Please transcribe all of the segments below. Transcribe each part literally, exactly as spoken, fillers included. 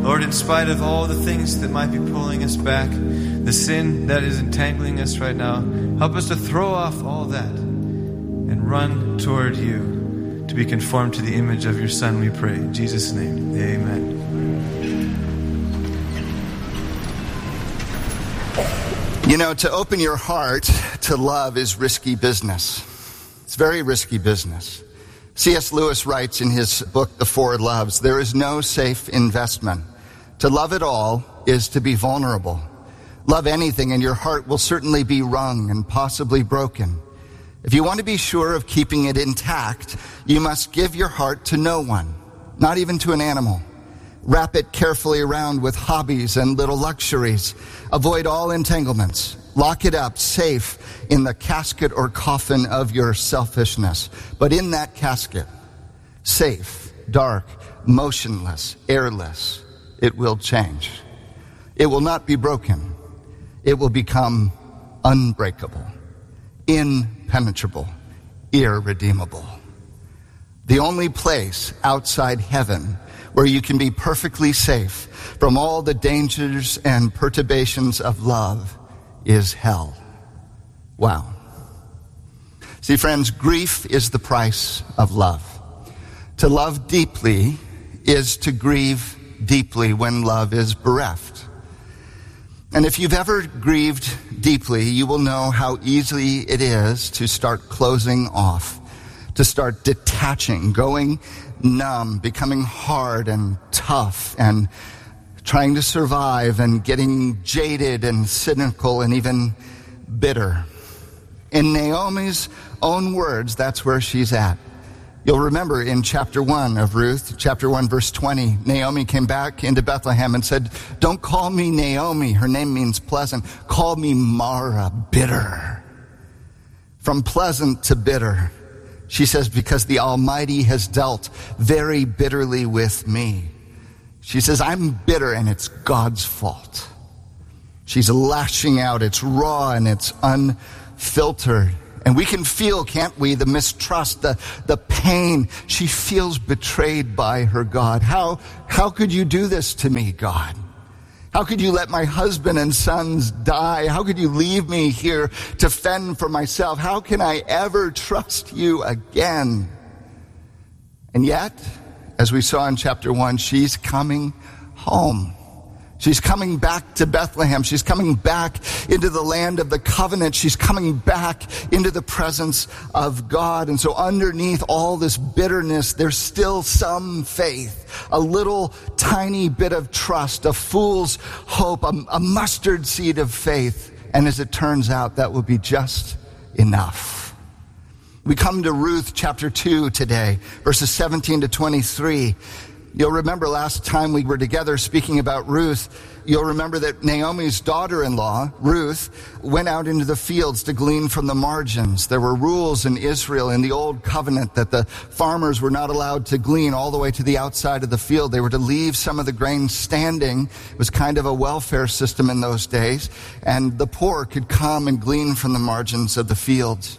Lord, in spite of all the things that might be pulling us back, the sin that is entangling us right now, help us to throw off all that and run toward you to be conformed to the image of your Son, we pray. In Jesus' name, amen. You know, to open your heart to love is risky business. It's very risky business. C S Lewis writes in his book, The Four Loves, there is no safe investment. To love at all is to be vulnerable. Love anything and your heart will certainly be wrung and possibly broken. If you want to be sure of keeping it intact, you must give your heart to no one, not even to an animal. Wrap it carefully around with hobbies and little luxuries. Avoid all entanglements. Lock it up safe in the casket or coffin of your selfishness. But in that casket, safe, dark, motionless, airless, it will change. It will not be broken. It will become unbreakable, impenetrable, irredeemable. The only place outside heaven where you can be perfectly safe from all the dangers and perturbations of love is hell. Wow. See, friends, grief is the price of love. To love deeply is to grieve deeply when love is bereft. And if you've ever grieved deeply, you will know how easy it is to start closing off, to start detaching, going numb, becoming hard and tough, and trying to survive and getting jaded and cynical and even bitter. In Naomi's own words, that's where she's at. You'll remember in chapter one of Ruth, chapter one, verse twenty, Naomi came back into Bethlehem and said, don't call me Naomi, her name means pleasant. Call me Mara, bitter. From pleasant to bitter. She says, because the Almighty has dealt very bitterly with me. She says, I'm bitter and it's God's fault. She's lashing out. It's raw and it's unfiltered. And we can feel, can't we, the mistrust, the, the pain. She feels betrayed by her God. How, how could you do this to me, God? How could you let my husband and sons die? How could you leave me here to fend for myself? How can I ever trust you again? And yet, as we saw in chapter one, she's coming home. She's coming back to Bethlehem. She's coming back into the land of the covenant. She's coming back into the presence of God. And so underneath all this bitterness, there's still some faith, a little tiny bit of trust, a fool's hope, a, a mustard seed of faith. And as it turns out, that will be just enough. We come to Ruth chapter two today, verses seventeen to twenty-three. You'll remember last time we were together speaking about Ruth, you'll remember that Naomi's daughter-in-law, Ruth, went out into the fields to glean from the margins. There were rules in Israel in the old covenant that the farmers were not allowed to glean all the way to the outside of the field. They were to leave some of the grain standing. It was kind of a welfare system in those days. And the poor could come and glean from the margins of the fields.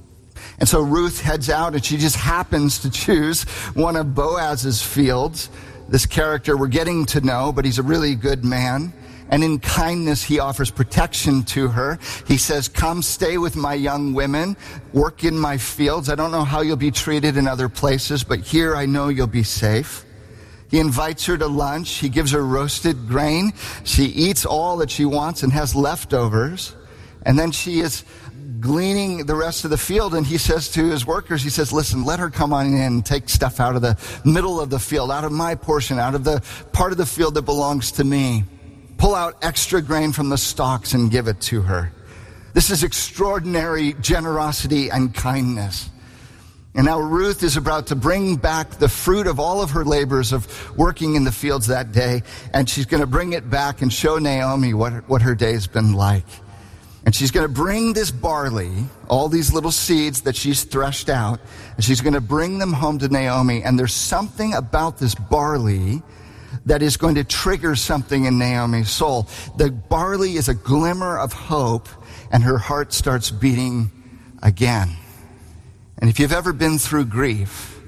And so Ruth heads out and she just happens to choose one of Boaz's fields. This character we're getting to know, but he's a really good man. And in kindness, he offers protection to her. He says, come stay with my young women, work in my fields. I don't know how you'll be treated in other places, but here I know you'll be safe. He invites her to lunch. He gives her roasted grain. She eats all that she wants and has leftovers. And then she is gleaning the rest of the field, and he says to his workers, he says, listen, let her come on in and take stuff out of the middle of the field, out of my portion, out of the part of the field that belongs to me. Pull out extra grain from the stalks and give it to her. This is extraordinary generosity and kindness. And now Ruth is about to bring back the fruit of all of her labors of working in the fields that day, and she's going to bring it back and show Naomi what, what her day's been like. And she's going to bring this barley, all these little seeds that she's threshed out, and she's going to bring them home to Naomi. And there's something about this barley that is going to trigger something in Naomi's soul. The barley is a glimmer of hope, and her heart starts beating again. And if you've ever been through grief,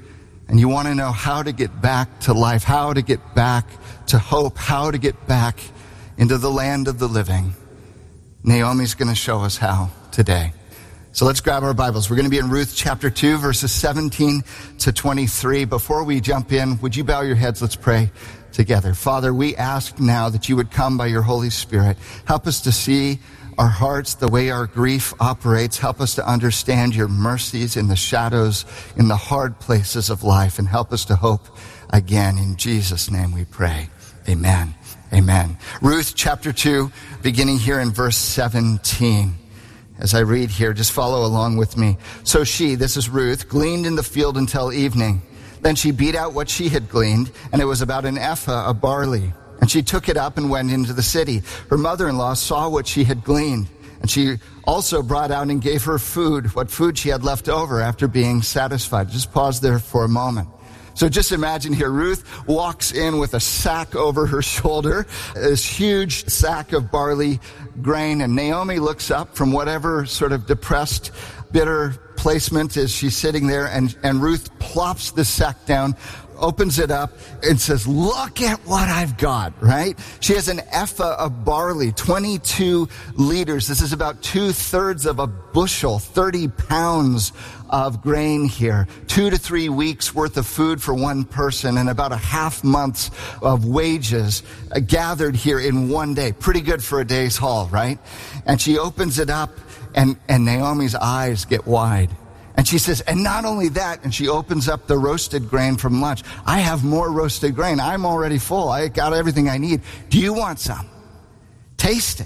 and you want to know how to get back to life, how to get back to hope, how to get back into the land of the living, Naomi's going to show us how today. So let's grab our Bibles. We're going to be in Ruth chapter two, verses seventeen to twenty-three. Before we jump in, would you bow your heads? Let's pray together. Father, we ask now that you would come by your Holy Spirit. Help us to see our hearts, the way our grief operates. Help us to understand your mercies in the shadows, in the hard places of life, and help us to hope again. In Jesus' name we pray. Amen. Amen. Ruth chapter two, beginning here in verse seventeen. As I read here, just follow along with me. So she, this is Ruth, gleaned in the field until evening. Then she beat out what she had gleaned, and it was about an ephah of barley. And she took it up and went into the city. Her mother-in-law saw what she had gleaned, and she also brought out and gave her food, what food she had left over after being satisfied. Just pause there for a moment. So just imagine here, Ruth walks in with a sack over her shoulder, this huge sack of barley grain, and Naomi looks up from whatever sort of depressed, bitter placement as she's sitting there, and, and Ruth plops the sack down, opens it up, and says, look at what I've got, right? She has an ephah of barley, twenty-two liters. This is about two-thirds of a bushel, thirty pounds of grain here. Two to three weeks worth of food for one person, and about a half month's of wages uh, gathered here in one day. Pretty good for a day's haul, right? And she opens it up, and, and Naomi's eyes get wide. And she says, and not only that, and she opens up the roasted grain from lunch. I have more roasted grain. I'm already full. I got everything I need. Do you want some? Taste it.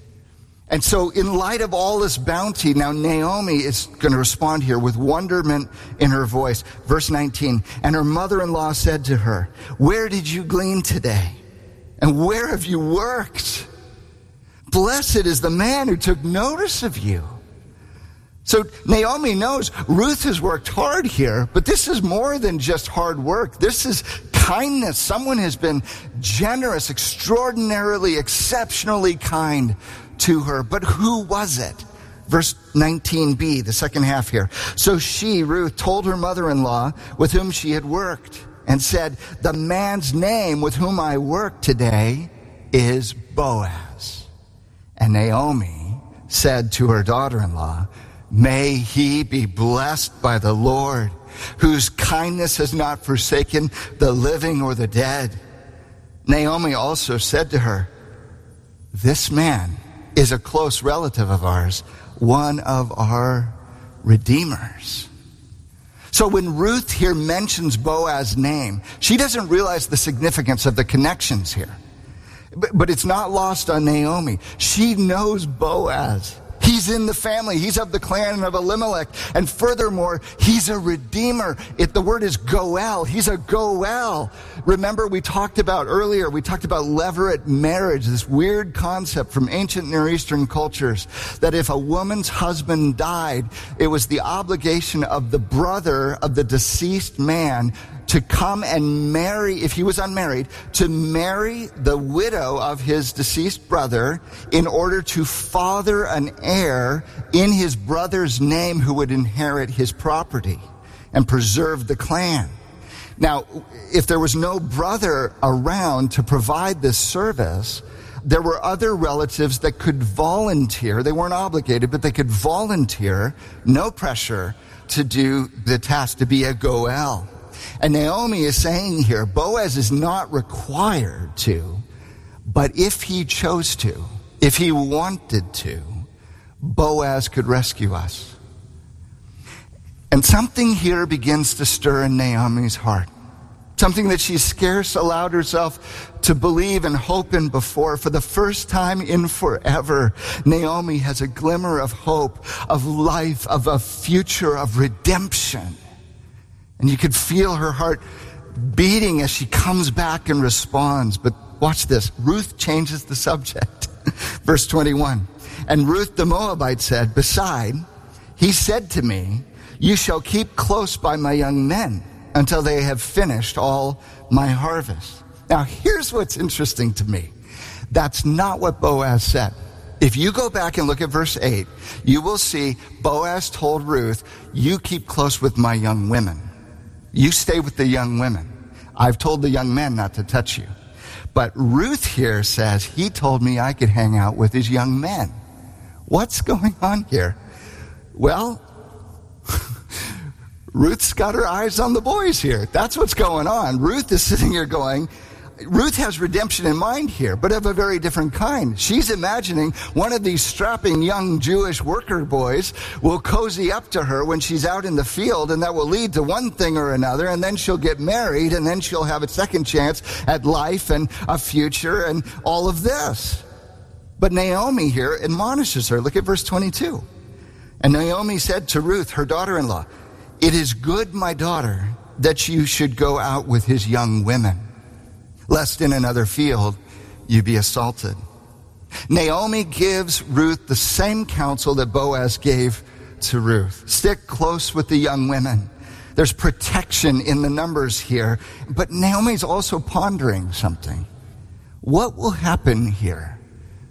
And so in light of all this bounty, now Naomi is going to respond here with wonderment in her voice. Verse nineteen, and her mother-in-law said to her, where did you glean today? And where have you worked? Blessed is the man who took notice of you. So Naomi knows Ruth has worked hard here, but this is more than just hard work. This is kindness. Someone has been generous, extraordinarily, exceptionally kind to her. But who was it? Verse nineteen b, the second half here. So she, Ruth, told her mother-in-law with whom she had worked and said, the man's name with whom I work today is Boaz. And Naomi said to her daughter-in-law, may he be blessed by the Lord, whose kindness has not forsaken the living or the dead. Naomi also said to her, this man is a close relative of ours, one of our redeemers. So when Ruth here mentions Boaz's name, she doesn't realize the significance of the connections here. But, but it's not lost on Naomi. She knows Boaz. He's in the family. He's of the clan of Elimelech. And furthermore, he's a redeemer. It, the word is goel. He's a goel. Remember, we talked about earlier, we talked about levirate marriage, this weird concept from ancient Near Eastern cultures, that if a woman's husband died, it was the obligation of the brother of the deceased man to come and marry, if he was unmarried, to marry the widow of his deceased brother in order to father an heir in his brother's name who would inherit his property and preserve the clan. Now, if there was no brother around to provide this service, there were other relatives that could volunteer. They weren't obligated, but they could volunteer, no pressure, to do the task, to be a goel. And Naomi is saying here, Boaz is not required to, but if he chose to, if he wanted to, Boaz could rescue us. And something here begins to stir in Naomi's heart. Something that she scarce allowed herself to believe and hope in before. For the first time in forever, Naomi has a glimmer of hope, of life, of a future, of redemption. And you could feel her heart beating as she comes back and responds. But watch this. Ruth changes the subject. Verse twenty-one. And Ruth the Moabite said, beside, he said to me, you shall keep close by my young men until they have finished all my harvest. Now, here's what's interesting to me. That's not what Boaz said. If you go back and look at verse eight, you will see Boaz told Ruth, you keep close with my young women. You stay with the young women. I've told the young men not to touch you. But Ruth here says, he told me I could hang out with his young men. What's going on here? Well, Ruth's got her eyes on the boys here. That's what's going on. Ruth is sitting here going, Ruth has redemption in mind here, but of a very different kind. She's imagining one of these strapping young Jewish worker boys will cozy up to her when she's out in the field, and that will lead to one thing or another, and then she'll get married, and then she'll have a second chance at life and a future and all of this. But Naomi here admonishes her. Look at verse twenty-two. And Naomi said to Ruth, her daughter-in-law, "It is good, my daughter, that you should go out with his young women, lest in another field you be assaulted." Naomi gives Ruth the same counsel that Boaz gave to Ruth. Stick close with the young women. There's protection in the numbers here. But Naomi's also pondering something. What will happen here?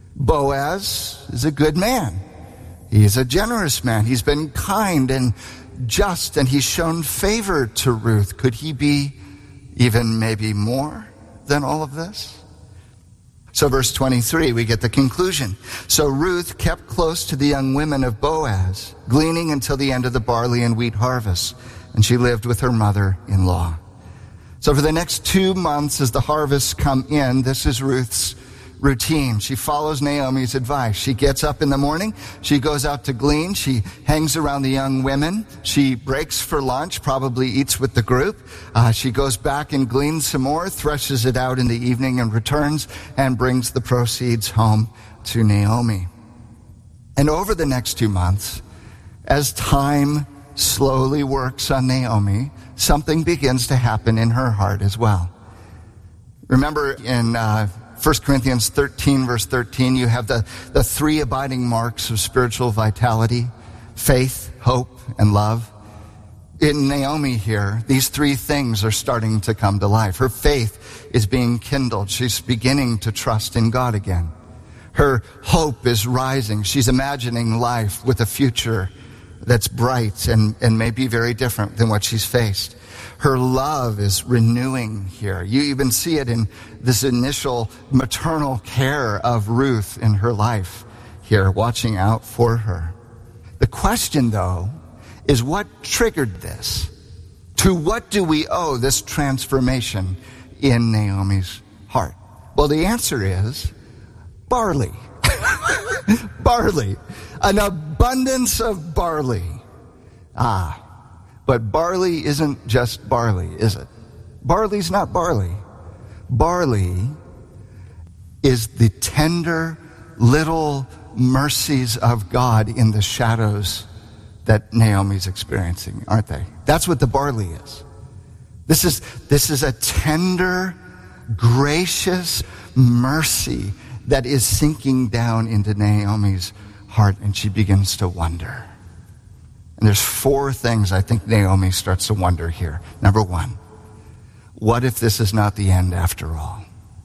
Boaz is a good man. He's a generous man. He's been kind and just, and he's shown favor to Ruth. Could he be even maybe more than all of this? So verse twenty-three, we get the conclusion. So Ruth kept close to the young women of Boaz, gleaning until the end of the barley and wheat harvest, and she lived with her mother-in-law. So for the next two months as the harvests come in, this is Ruth's routine. She follows Naomi's advice. She gets up in the morning. She goes out to glean. She hangs around the young women. She breaks for lunch, probably eats with the group. Uh, she goes back and gleans some more, threshes it out in the evening, and returns and brings the proceeds home to Naomi. And over the next two months, as time slowly works on Naomi, something begins to happen in her heart as well. Remember in uh, First Corinthians thirteen, verse thirteen, you have the, the three abiding marks of spiritual vitality: faith, hope, and love. In Naomi here, these three things are starting to come to life. Her faith is being kindled. She's beginning to trust in God again. Her hope is rising. She's imagining life with a future that's bright and, and maybe very different than what she's faced. Her love is renewing here. You even see it in this initial maternal care of Ruth in her life here, watching out for her. The question, though, is what triggered this? To what do we owe this transformation in Naomi's heart? Well, the answer is barley. Barley. An abundance of barley. Ah. But barley isn't just barley, is it? Barley's not barley. Barley is the tender little mercies of God in the shadows that Naomi's experiencing, aren't they? That's what the barley is. This is, this is a tender, gracious mercy that is sinking down into Naomi's heart, and she begins to wonder. And there's four things I think Naomi starts to wonder here. Number one, what if this is not the end after all?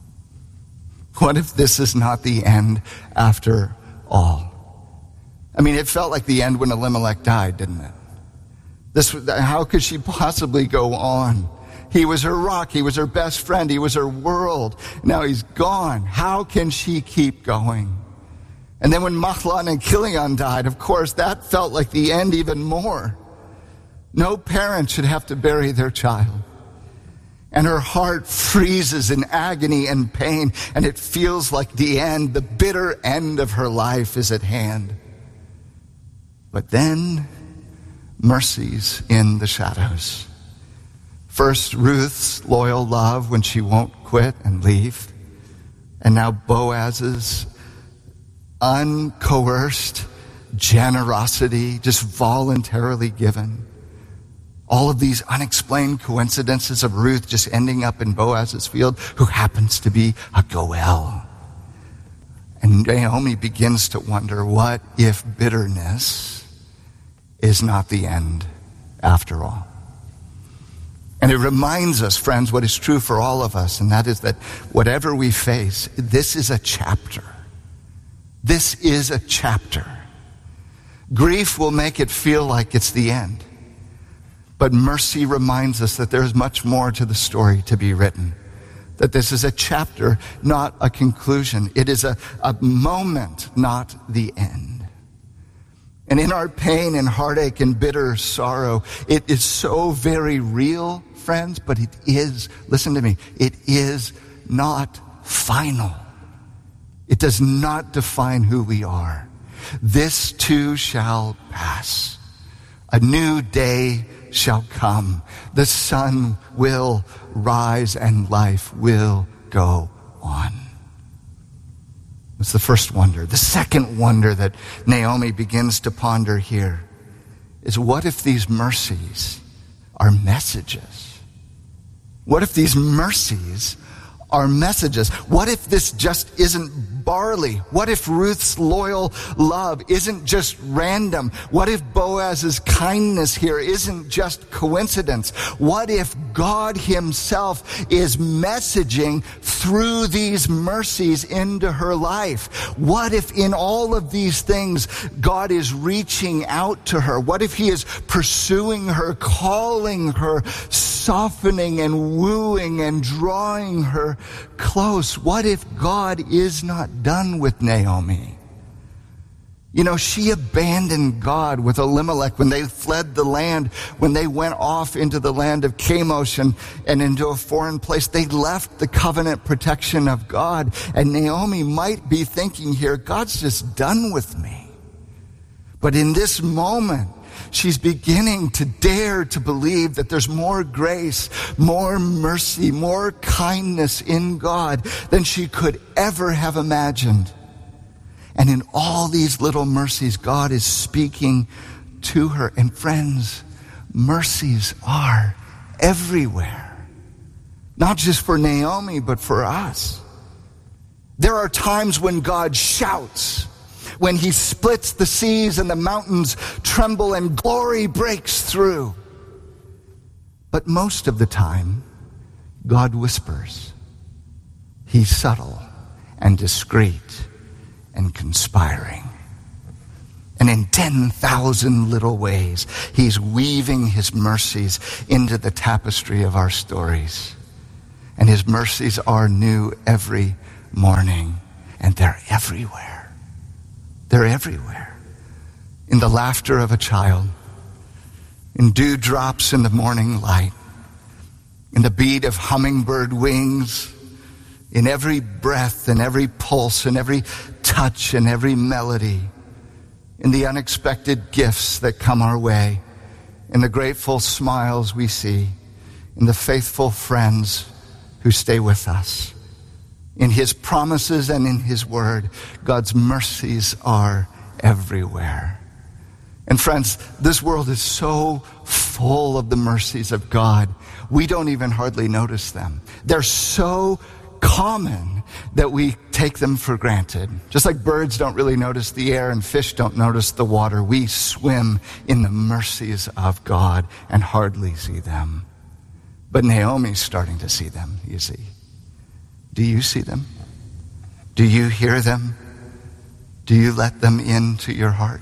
What if this is not the end after all? I mean, it felt like the end when Elimelech died, didn't it? This, how could she possibly go on? He was her rock. He was her best friend. He was her world. Now he's gone. How can she keep going? And then when Mahlon and Chilion died, of course, that felt like the end even more. No parent should have to bury their child. And her heart freezes in agony and pain, and it feels like the end, the bitter end of her life is at hand. But then, mercies in the shadows. First, Ruth's loyal love when she won't quit and leave. And now Boaz's uncoerced generosity, just voluntarily given. All of these unexplained coincidences of Ruth just ending up in Boaz's field, who happens to be a Goel. And Naomi begins to wonder, what if bitterness is not the end after all? And it reminds us, friends, what is true for all of us, and that is that whatever we face, this is a chapter. This is a chapter. Grief will make it feel like it's the end. But mercy reminds us that there's much more to the story to be written. That this is a chapter, not a conclusion. It is a, a moment, not the end. And in our pain and heartache and bitter sorrow, it is so very real, friends, but it is, listen to me, it is not final. It does not define who we are. This too shall pass. A new day shall come. The sun will rise and life will go on. That's the first wonder. The second wonder that Naomi begins to ponder here is, what if these mercies are messages? What if these mercies are messages? What if this just isn't barley? What if Ruth's loyal love isn't just random? What if Boaz's kindness here isn't just coincidence? What if God himself is messaging through these mercies into her life? What if in all of these things God is reaching out to her? What if he is pursuing her, calling her, softening and wooing and drawing her close? What if God is not done with Naomi? You know, she abandoned God with Elimelech when they fled the land, when they went off into the land of Chemosh and, and into a foreign place. They left the covenant protection of God. And Naomi might be thinking here, God's just done with me. But in this moment, she's beginning to dare to believe that there's more grace, more mercy, more kindness in God than she could ever have imagined. And in all these little mercies, God is speaking to her. And friends, mercies are everywhere. Not just for Naomi, but for us. There are times when God shouts, when he splits the seas and the mountains tremble and glory breaks through. But most of the time, God whispers. He's subtle and discreet and conspiring. And in ten thousand little ways, he's weaving his mercies into the tapestry of our stories. And his mercies are new every morning, and they're everywhere. They're everywhere. In the laughter of a child, in dewdrops in the morning light, in the beat of hummingbird wings, in every breath and every pulse and every touch and every melody, in the unexpected gifts that come our way, in the grateful smiles we see, in the faithful friends who stay with us. In his promises and in his word, God's mercies are everywhere. And friends, this world is so full of the mercies of God, we don't even hardly notice them. They're so common that we take them for granted. Just like birds don't really notice the air and fish don't notice the water, we swim in the mercies of God and hardly see them. But Naomi's starting to see them, you see. Do you see them? Do you hear them? Do you let them into your heart?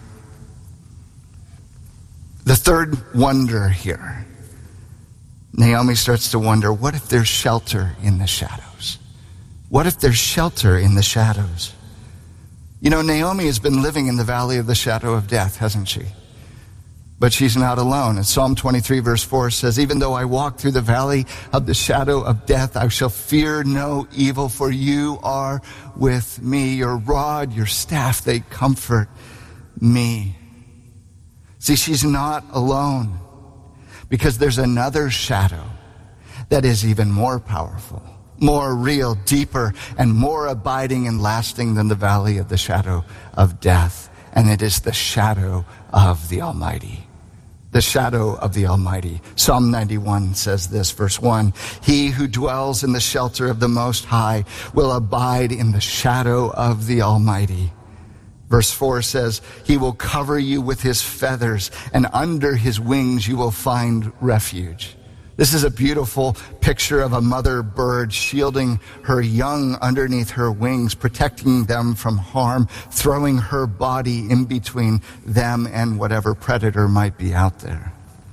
The third wonder here, Naomi starts to wonder, what if there's shelter in the shadows? What if there's shelter in the shadows? You know, Naomi has been living in the valley of the shadow of death, hasn't she? But she's not alone. And Psalm twenty-three verse four says, even though I walk through the valley of the shadow of death, I shall fear no evil, for you are with me. Your rod, your staff, they comfort me. See, she's not alone, because there's another shadow that is even more powerful, more real, deeper, and more abiding and lasting than the valley of the shadow of death. And it is the shadow of the Almighty. The shadow of the Almighty. Psalm ninety-one says this, verse one, he who dwells in the shelter of the Most High will abide in the shadow of the Almighty. Verse four says, he will cover you with his feathers, and under his wings you will find refuge. This is a beautiful picture of a mother bird shielding her young underneath her wings, protecting them from harm, throwing her body in between them and whatever predator might be out there.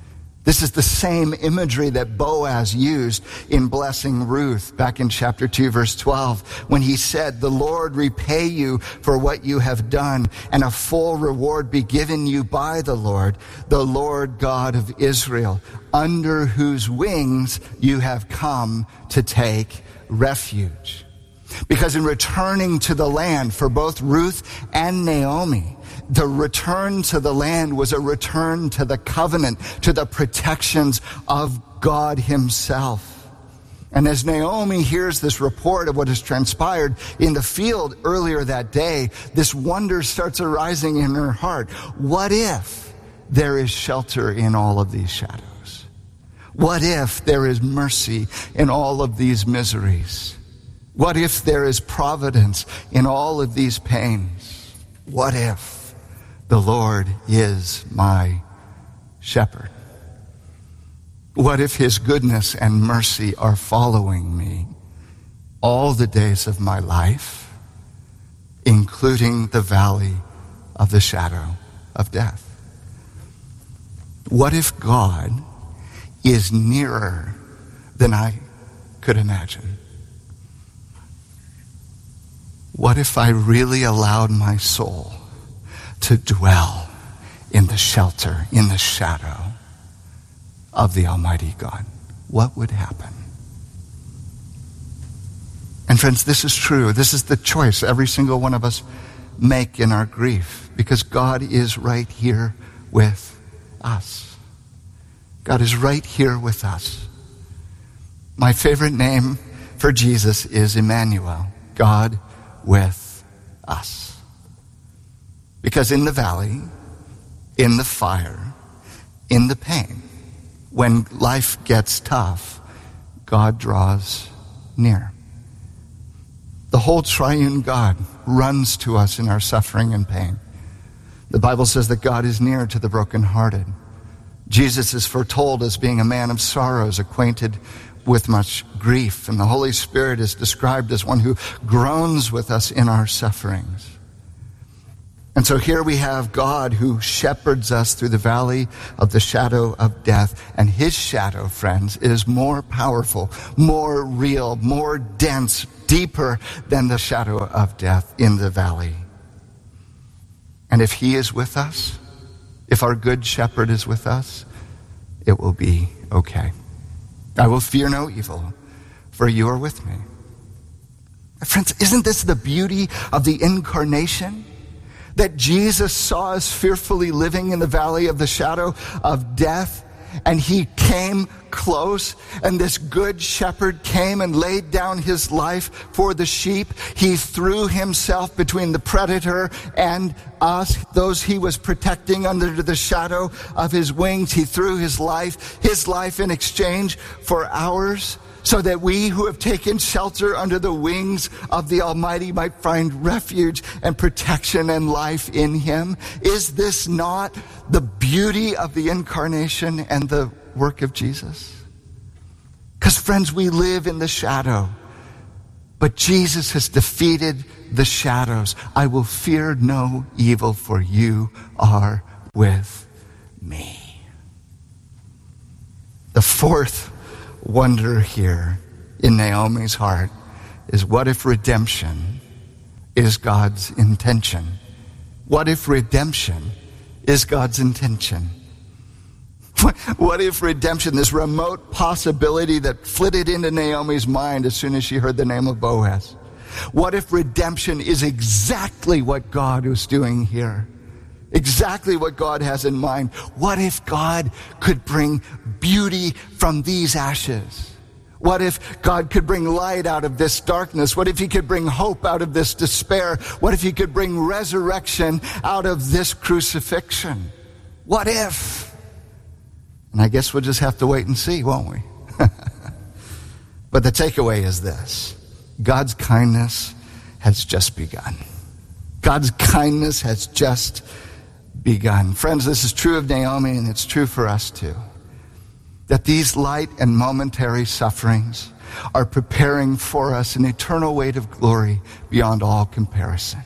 This is the same imagery that Boaz used in blessing Ruth back in chapter two, verse twelve, when he said, "The Lord repay you for what you have done, and a full reward be given you by the Lord, the Lord God of Israel, under whose wings you have come to take refuge." Because in returning to the land for both Ruth and Naomi, the return to the land was a return to the covenant, to the protections of God himself. And as Naomi hears this report of what has transpired in the field earlier that day, this wonder starts arising in her heart. What if there is shelter in all of these shadows? What if there is mercy in all of these miseries? What if there is providence in all of these pains? What if the Lord is my shepherd? What if his goodness and mercy are following me all the days of my life, including the valley of the shadow of death? What if God is nearer than I could imagine? What if I really allowed my soul to dwell in the shelter, in the shadow of the Almighty God? What would happen? And friends, this is true. This is the choice every single one of us make in our grief, because God is right here with us. God is right here with us. My favorite name for Jesus is Emmanuel, God with us. Because in the valley, in the fire, in the pain, when life gets tough, God draws near. The whole triune God runs to us in our suffering and pain. The Bible says that God is near to the brokenhearted. Jesus is foretold as being a man of sorrows, acquainted with much grief, and the Holy Spirit is described as one who groans with us in our sufferings. And so here we have God who shepherds us through the valley of the shadow of death, and his shadow, friends, is more powerful, more real, more dense, deeper than the shadow of death in the valley. And if he is with us, if our good shepherd is with us, it will be okay. I will fear no evil, for you are with me. Friends, isn't this the beauty of the incarnation? That Jesus saw us fearfully living in the valley of the shadow of death, and he came close, and this good shepherd came and laid down his life for the sheep. He threw himself between the predator and us, those he was protecting under the shadow of his wings. He threw his life, his life in exchange for ours, so that we who have taken shelter under the wings of the Almighty might find refuge and protection and life in him. Is this not the beauty of the incarnation and the work of Jesus? Because, friends, we live in the shadow, but Jesus has defeated the shadows. I will fear no evil, for you are with me. The fourth wonder here in Naomi's heart is, what if redemption is God's intention? What if redemption is God's intention? What if redemption, this remote possibility that flitted into Naomi's mind as soon as she heard the name of Boaz, what if redemption is exactly what God was doing here? Exactly what God has in mind. What if God could bring beauty from these ashes? What if God could bring light out of this darkness? What if he could bring hope out of this despair? What if he could bring resurrection out of this crucifixion? What if? And I guess we'll just have to wait and see, won't we? But the takeaway is this: God's kindness has just begun. God's kindness has just begun. Friends, this is true of Naomi, and it's true for us too. That these light and momentary sufferings are preparing for us an eternal weight of glory beyond all comparison.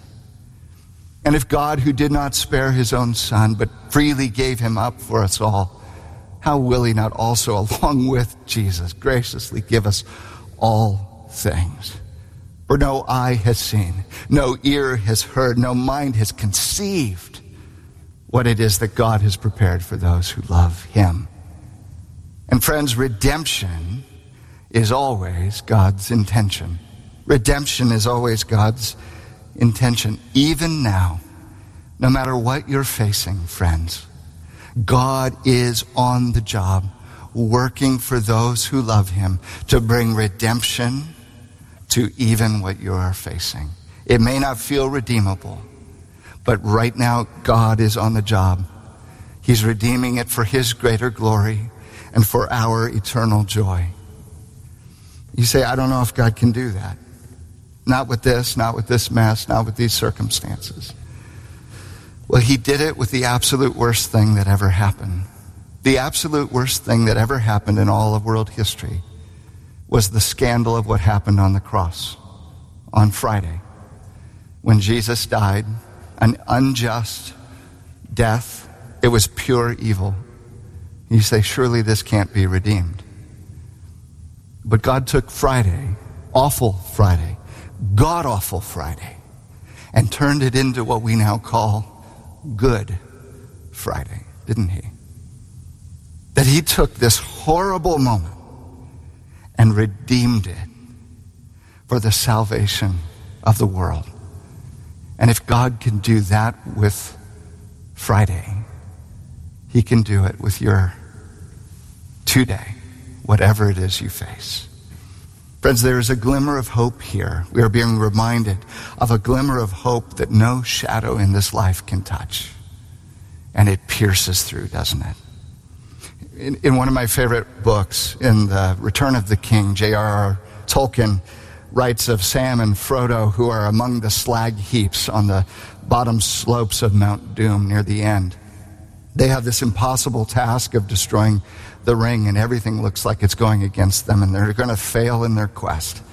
And if God, who did not spare his own son, but freely gave him up for us all, how will he not also, along with Jesus, graciously give us all things? For no eye has seen, no ear has heard, no mind has conceived what it is that God has prepared for those who love him. And friends, redemption is always God's intention. Redemption is always God's intention. Even now, no matter what you're facing, friends, God is on the job, working for those who love him to bring redemption to even what you are facing. It may not feel redeemable, but right now God is on the job. He's redeeming it for his greater glory and for our eternal joy. You say, I don't know if God can do that. Not with this, not with this mess, not with these circumstances. Well, he did it with the absolute worst thing that ever happened. The absolute worst thing that ever happened in all of world history was the scandal of what happened on the cross on Friday, when Jesus died, an unjust death. It was pure evil. You say, surely this can't be redeemed. But God took Friday, awful Friday, God-awful Friday, and turned it into what we now call Good Friday, didn't he? That he took this horrible moment and redeemed it for the salvation of the world. And if God can do that with Friday, he can do it with your today, whatever it is you face. Friends, there is a glimmer of hope here. We are being reminded of a glimmer of hope that no shadow in this life can touch. And it pierces through, doesn't it? In, in one of my favorite books, in The Return of the King, J R R Tolkien writes of Sam and Frodo, who are among the slag heaps on the bottom slopes of Mount Doom near the end. They have this impossible task of destroying the ring, and everything looks like it's going against them, and they're going to fail in their quest.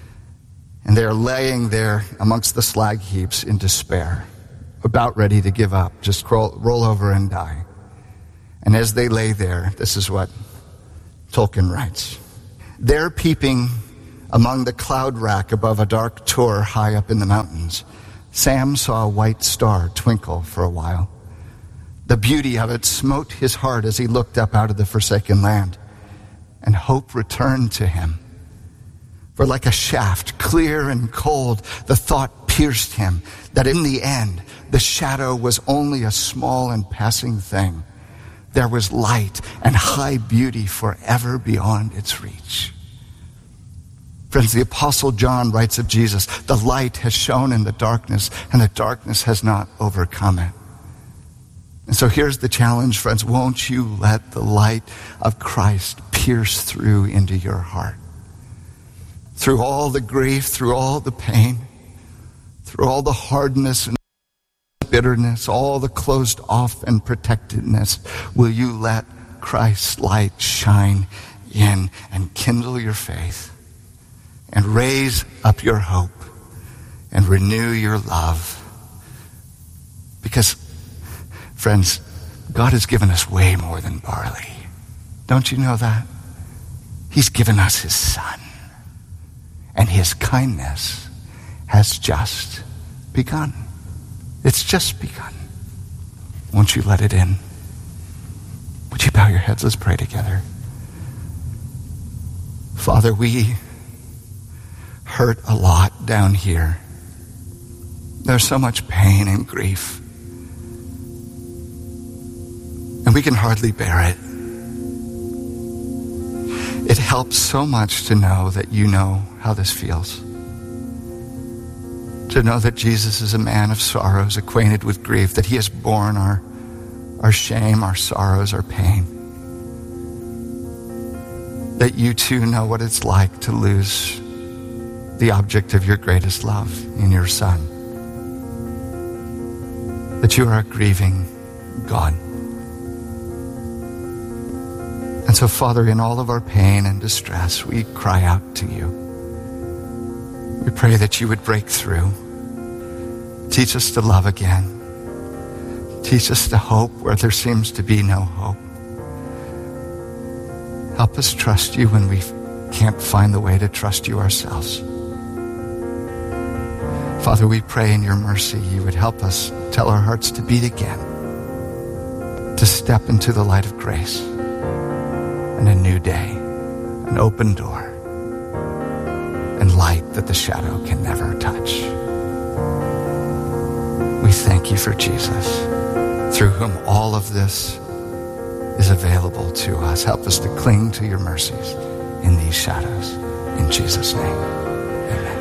And they're laying there amongst the slag heaps in despair, about ready to give up, just roll, roll over and die. And as they lay there, this is what Tolkien writes. There, peeping among the cloud rack above a dark tor high up in the mountains, Sam saw a white star twinkle for a while. The beauty of it smote his heart as he looked up out of the forsaken land, and hope returned to him. For like a shaft, clear and cold, the thought pierced him that in the end, the shadow was only a small and passing thing. There was light and high beauty forever beyond its reach. Friends, the Apostle John writes of Jesus, the light has shone in the darkness, and the darkness has not overcome it. And so here's the challenge, friends. Won't you let the light of Christ pierce through into your heart? Through all the grief, through all the pain, through all the hardness and bitterness, all the closed off and protectedness, will you let Christ's light shine in and kindle your faith and raise up your hope and renew your love? Because, friends, God has given us way more than barley. Don't you know that? He's given us his Son. And his kindness has just begun. It's just begun. Won't you let it in? Would you bow your heads? Let's pray together. Father, we hurt a lot down here. There's so much pain and grief. And we can hardly bear it. It helps so much to know that you know how this feels. To know that Jesus is a man of sorrows, acquainted with grief, that he has borne our, our shame, our sorrows, our pain. That you too know what it's like to lose the object of your greatest love in your Son. That you are a grieving God. And so, Father, in all of our pain and distress, we cry out to you. We pray that you would break through. Teach us to love again. Teach us to hope where there seems to be no hope. Help us trust you when we can't find the way to trust you ourselves. Father, we pray in your mercy you would help us tell our hearts to beat again, to step into the light of grace and a new day, an open door, and light that the shadow can never touch. We thank you for Jesus, through whom all of this is available to us. Help us to cling to your mercies in these shadows. In Jesus' name, amen.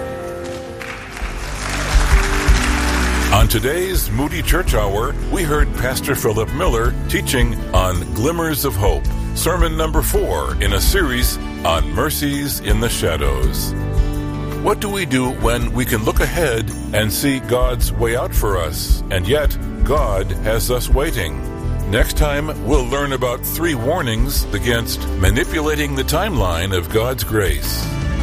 On today's Moody Church Hour, we heard Pastor Philip Miller teaching on Glimmers of Hope, sermon number four in a series on mercies in the shadows. What do we do when we can look ahead and see God's way out for us, and yet God has us waiting? Next time, we'll learn about three warnings against manipulating the timeline of God's grace.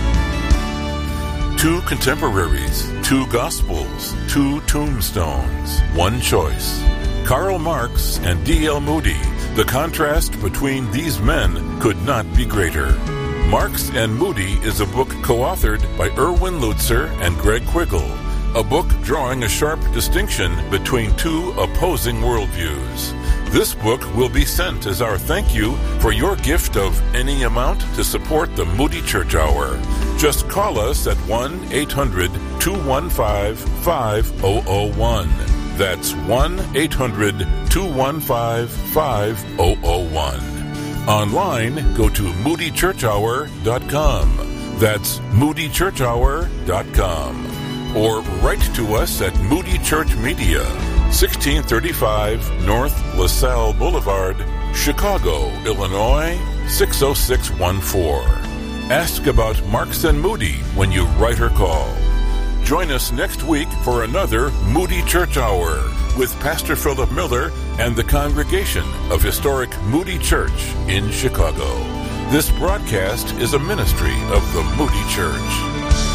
Two contemporaries, two gospels, two tombstones, one choice. Karl Marx and D L Moody. The contrast between these men could not be greater. Marx and Moody is a book co-authored by Erwin Lutzer and Greg Quiggle, a book drawing a sharp distinction between two opposing worldviews. This book will be sent as our thank you for your gift of any amount to support the Moody Church Hour. Just call us at one eight hundred two one five five zero zero one. That's one eight hundred two one five five zero zero one. Online, go to moody church hour dot com. That's moody church hour dot com. Or write to us at Moody Church Media, sixteen thirty-five North LaSalle Boulevard, Chicago, Illinois, six oh six one four. Ask about Marx and Moody when you write or call. Join us next week for another Moody Church Hour with Pastor Philip Miller and the congregation of historic Moody Church in Chicago. This broadcast is a ministry of the Moody Church.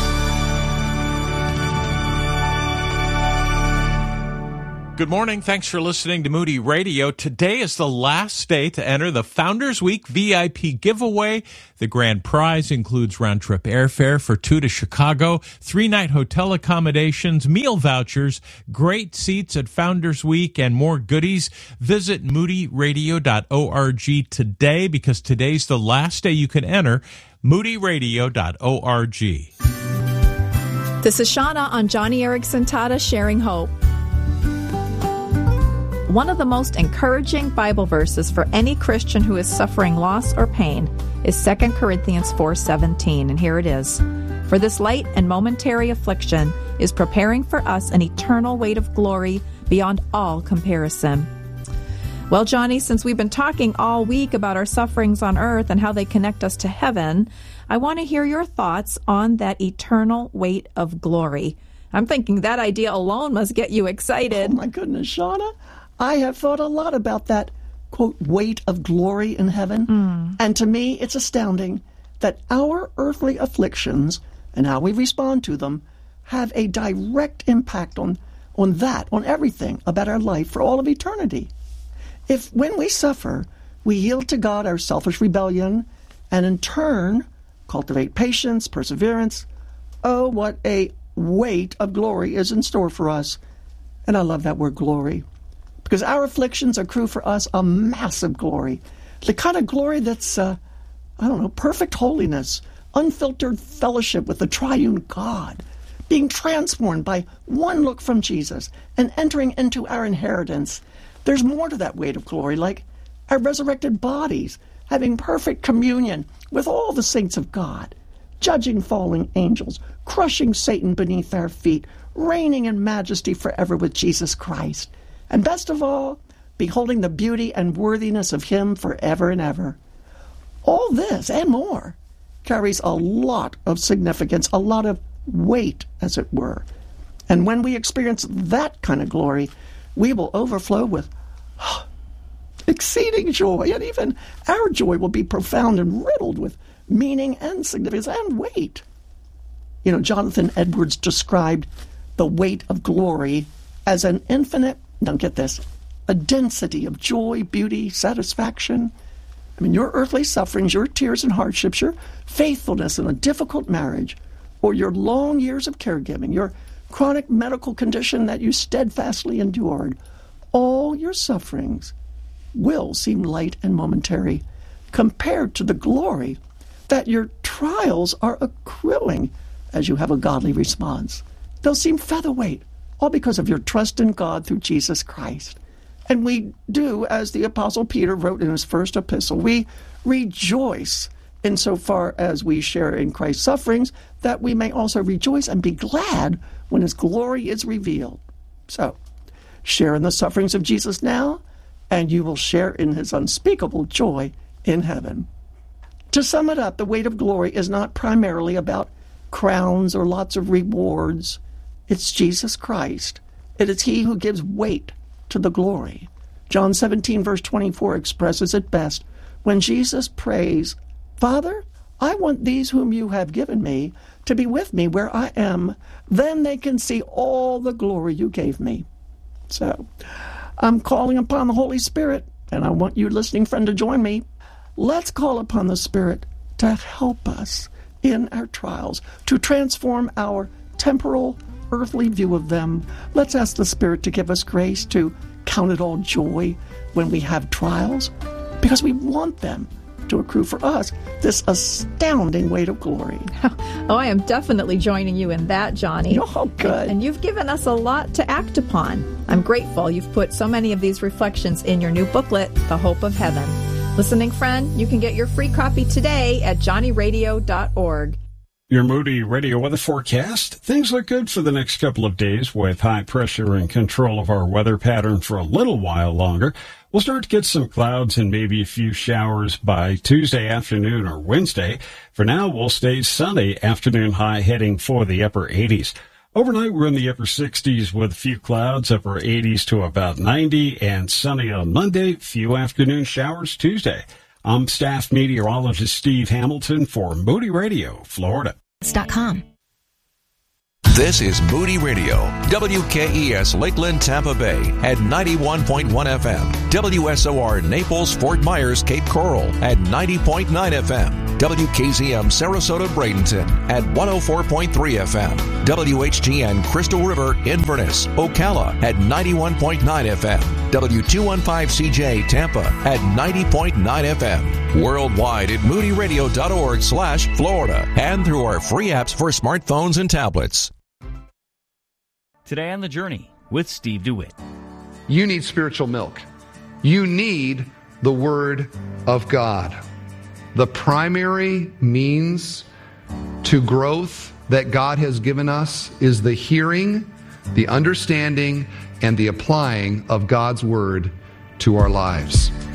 Good morning. Thanks for listening to Moody Radio. Today is the last day to enter the Founders Week V I P giveaway. The grand prize includes round-trip airfare for two to Chicago, three-night hotel accommodations, meal vouchers, great seats at Founders Week, and more goodies. Visit moody radio dot org today because today's the last day you can enter. moody radio dot org. This is Shauna on Johnny Erickson Tata Sharing Hope. One of the most encouraging Bible verses for any Christian who is suffering loss or pain is Second Corinthians four seventeen, and here it is. For this light and momentary affliction is preparing for us an eternal weight of glory beyond all comparison. Well, Johnny, since we've been talking all week about our sufferings on earth and how they connect us to heaven, I want to hear your thoughts on that eternal weight of glory. I'm thinking that idea alone must get you excited. Oh, my goodness, Shauna. I have thought a lot about that, quote, weight of glory in heaven. Mm. And to me, it's astounding that our earthly afflictions and how we respond to them have a direct impact on, on that, on everything about our life for all of eternity. If when we suffer, we yield to God our selfish rebellion and in turn cultivate patience, perseverance, oh, what a weight of glory is in store for us. And I love that word glory. Because our afflictions accrue for us a massive glory. The kind of glory that's, uh, I don't know, perfect holiness, unfiltered fellowship with the triune God, being transformed by one look from Jesus and entering into our inheritance. There's more to that weight of glory, like our resurrected bodies, having perfect communion with all the saints of God, judging fallen angels, crushing Satan beneath our feet, reigning in majesty forever with Jesus Christ. And best of all, beholding the beauty and worthiness of him forever and ever. All this and more carries a lot of significance, a lot of weight, as it were. And when we experience that kind of glory, we will overflow with oh, exceeding joy. And even our joy will be profound and riddled with meaning and significance and weight. You know, Jonathan Edwards described the weight of glory as an infinite, now get this, a density of joy, beauty, satisfaction, I mean, your earthly sufferings, your tears and hardships, your faithfulness in a difficult marriage, or your long years of caregiving, your chronic medical condition that you steadfastly endured, all your sufferings will seem light and momentary compared to the glory that your trials are accruing as you have a godly response. They'll seem featherweight, all because of your trust in God through Jesus Christ. And we do, as the Apostle Peter wrote in his first epistle, we rejoice insofar as we share in Christ's sufferings, that we may also rejoice and be glad when his glory is revealed. So, share in the sufferings of Jesus now, and you will share in his unspeakable joy in heaven. To sum it up, the weight of glory is not primarily about crowns or lots of rewards. It's Jesus Christ. It is he who gives weight to the glory. John seventeen, verse twenty-four expresses it best when Jesus prays, Father, I want these whom you have given me to be with me where I am. Then they can see all the glory you gave me. So, I'm calling upon the Holy Spirit, and I want you, listening friend, to join me. Let's call upon the Spirit to help us in our trials, to transform our temporal, earthly view of them. Let's ask the Spirit to give us grace to count it all joy when we have trials, because we want them to accrue for us this astounding weight of glory. Oh, I am definitely joining you in that, Johnny. Oh, good. And, and you've given us a lot to act upon. I'm grateful you've put so many of these reflections in your new booklet, The Hope of Heaven. Listening friend, you can get your free copy today at johnny radio dot org. Your Moody Radio weather forecast. Things look good for the next couple of days with high pressure and control of our weather pattern for a little while longer. We'll start to get some clouds and maybe a few showers by Tuesday afternoon or Wednesday. For now, we'll stay sunny, afternoon high heading for the upper eighties. Overnight, we're in the upper sixties with a few clouds, upper eighties to about ninety, and sunny on Monday, few afternoon showers Tuesday. I'm staff meteorologist Steve Hamilton for Moody Radio, Florida. .com. This is Moody Radio, W K E S Lakeland, Tampa Bay at ninety-one point one F M, W S O R Naples, Fort Myers, Cape Coral at ninety point nine F M, W K Z M Sarasota, Bradenton at one oh four point three F M, W H G N Crystal River, Inverness, Ocala at ninety-one point nine F M, W two fifteen C J Tampa at ninety point nine F M, worldwide at moody radio dot org slash Florida, and through our free apps for smartphones and tablets. Today on The Journey with Steve DeWitt. You need spiritual milk. You need the Word of God. The primary means to growth that God has given us is the hearing, the understanding, and the applying of God's Word to our lives.